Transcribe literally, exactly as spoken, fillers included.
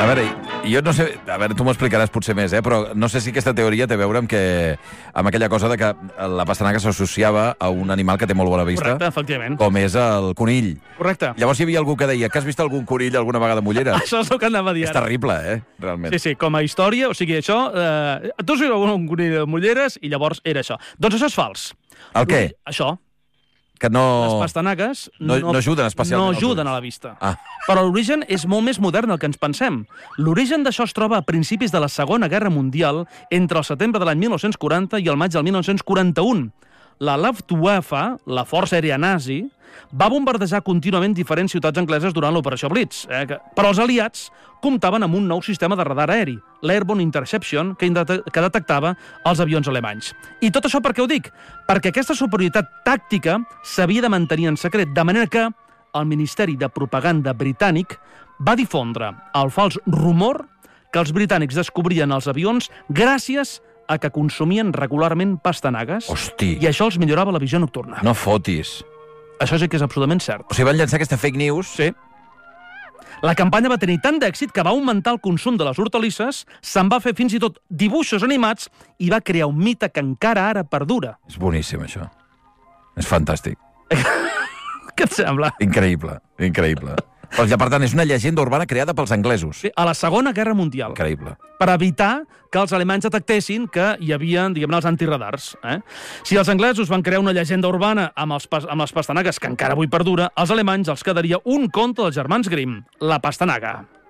A veure, jo no sé... A veure, tu m'ho explicaràs potser més, eh? Però no sé si aquesta teoria té a veure amb, que, amb aquella cosa de que la pastanaga s'associava a un animal que té molt bona vista. Correcte, efectivament. Com és el conill. Correcte. Llavors hi havia algú que deia que has vist algun conill alguna vegada amb ulleres? Això és el que anava a dir És ara. terrible, eh? Realment. Sí, sí, com a història, o sigui, això... Eh, tu has vist algun conill amb ulleres i llavors era això. Doncs això és fals. El què? Això. Que no... Les pastanagues no, no ajuden especialment. No ajuden a la vista. Ah. Però l'origen és molt més modern del que ens pensem. L'origen d'això es troba a principis de la Segona Guerra Mundial, entre el setembre de l'any mil nou-cents quaranta i el maig del mil nou-cents quaranta-un. La Luftwaffe, la força aèria nazi, va bombardejar contínuament diferents ciutats angleses durant l'operació Blitz. Eh? Però els aliats comptaven amb un nou sistema de radar aeri, l'Airborne Interception, que, que detectava els avions alemanys. I tot això per què ho dic? Perquè aquesta superioritat tàctica s'havia de mantenir en secret, de manera que el Ministeri de Propaganda britànic va difondre el fals rumor que els britànics descobrien els avions gràcies a que consumien regularment pastanagues. Hosti. I això els millorava la visió nocturna. No fotis. Això sí que és absolutament cert. O sigui, van llançar aquesta fake news... Sí. La campanya va tenir tant d'èxit que va augmentar el consum de les hortalisses, se'n va fer fins i tot dibuixos animats i va crear un mite que encara ara perdura. És boníssim, això. És fantàstic. Què et sembla? Increïble, increïble. Però, per tant, és una llegenda urbana creada pels anglesos. Sí, a la Segona Guerra Mundial. Increïble. Per evitar que els alemanys detectessin que hi havia, diguem-ne, els antiradars. Eh? Si els anglesos van crear una llegenda urbana amb, els, amb les pastanagues, que encara avui perdura, als alemanys els quedaria un conte dels germans Grimm, la pastanaga.